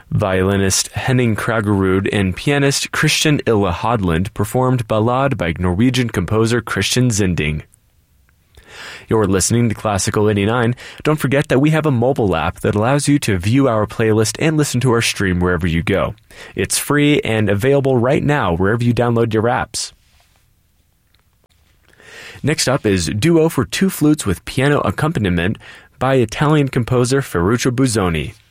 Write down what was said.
Violinist Henning Kragerud and pianist Christian Ille Hodland performed Ballade by Norwegian composer Christian Zinding. You're listening to Classical 89. Don't forget that we have a mobile app that allows you to view our playlist and listen to our stream wherever you go. It's free and available right now wherever you download your apps. Next up is Duo for two flutes with piano accompaniment by Italian composer Ferruccio Busoni.